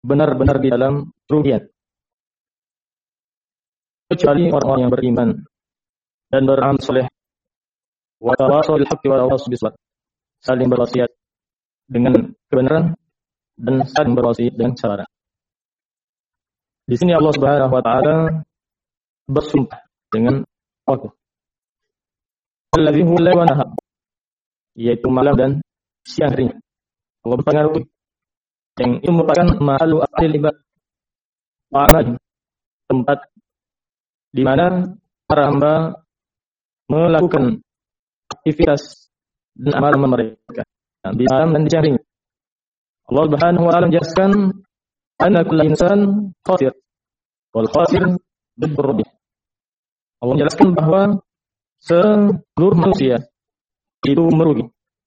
benar-benar di dalam kerugian. Kecuali orang-orang yang beriman dan beramal saleh, wa tawassaw bil haqqi wa tawassaw bis sabr, saling berwasiat dengan kebenaran dan saling berwasiat dengan kesabaran. Di sini Allah Subhanahu wa taala bersumpah dengan waktu. Alladzi huwa al-layl wa nahar, yaitu malam dan siang harinya. Allah berpengaruh yang itu merupakan mahalu aqlil ibad wa amal, tempat di mana para hamba melakukan aktivitas dan amalan mereka di malam dan di siang harinya. Allah Subhanahu wa taala menjelaskan anna kullu insan khasir wal khasir bidzurri. Allah menjelaskan bahwa seluruh manusia itu merugi.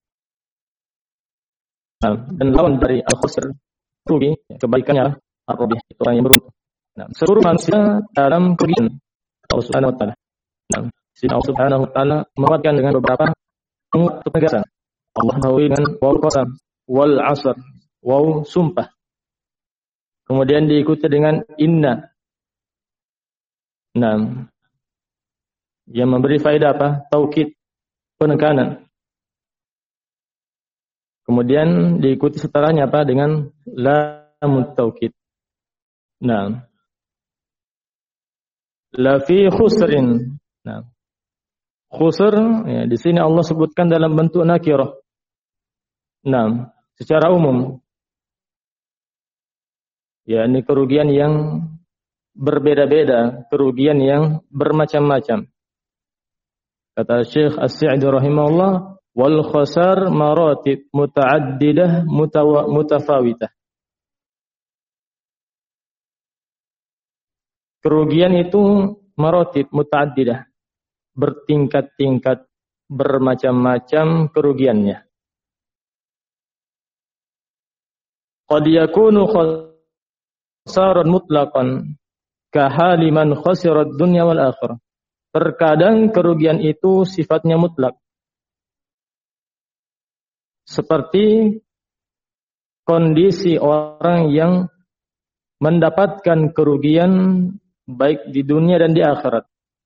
Dan lawan dari al-khasir, rugi, kebaikannya ar-rabih, itu orang yang beruntung. Seluruh manusia dalam kerugian Allah Subhanahu wa taala. Sini Allah Subhanahu wa taala menguatkan dengan beberapa penegasan. Allah mengawali dengan wal qasam, wal 'asr, waw sumpah. Kemudian diikuti dengan inna. Yang memberi faedah apa? Taukid, penekanan. Kemudian diikuti setelahnya apa? Dengan lamut taukid. La fi khusrin. Khusr, ya, di sini Allah sebutkan dalam bentuk nakirah. Secara umum. Ya, ini kerugian yang berbeda-beda, kerugian yang bermacam-macam. Kata Syekh As-Sa'di rahimahullah, wal khasar maratib muta'addidah mutafawitah. Kerugian itu maratib muta'addidah, bertingkat-tingkat, bermacam-macam kerugiannya. Qad yakunu khasaran mutlaqan kahali man khasira ad-dunya wal akhirah. Terkadang kerugian itu sifatnya mutlak. Seperti kondisi orang yang mendapatkan kerugian baik di dunia dan di akhirat.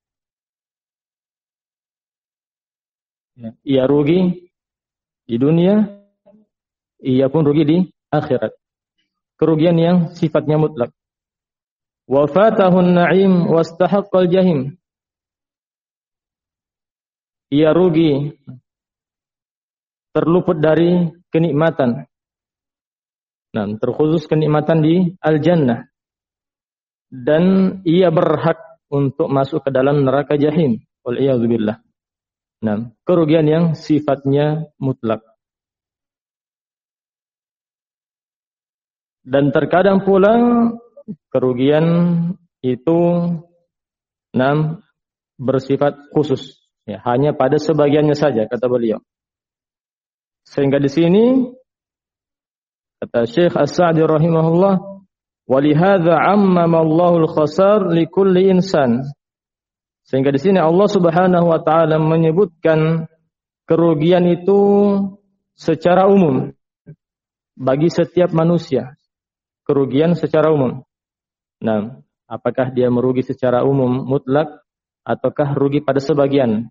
Ia rugi di dunia, ia pun rugi di akhirat. Kerugian yang sifatnya mutlak. Wa fatahun na'im wastahaqqal jahim. Ia rugi, terluput dari kenikmatan. Terkhusus kenikmatan di al-jannah. Dan ia berhak untuk masuk ke dalam neraka jahim. Wal'iyadzubillah. Kerugian yang sifatnya mutlak. Dan terkadang pula kerugian itu bersifat khusus. Ya, hanya pada sebagiannya saja, kata beliau. Sehingga di sini kata Syekh As-Sa'di rahimahullah, walihadza 'ammama Allahul khasar likulli insan. Sehingga di sini Allah Subhanahu wa taala menyebutkan kerugian itu secara umum bagi setiap manusia. Kerugian secara umum. Apakah dia merugi secara umum mutlak ataukah rugi pada sebagian?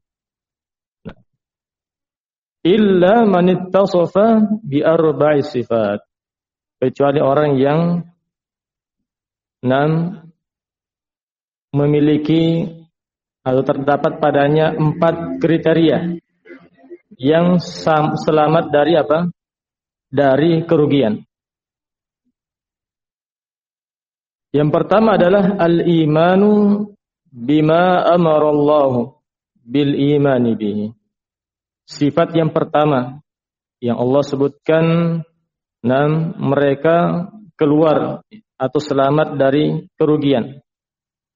Illa man ittasafa bi arba'i sifat. Kecuali orang yang memiliki atau terdapat padanya 4 kriteria yang selamat dari apa? Dari kerugian. Yang pertama adalah al-imanu bima amarallahu bil imani bihi. Sifat yang pertama yang Allah sebutkan, mereka keluar atau selamat dari kerugian.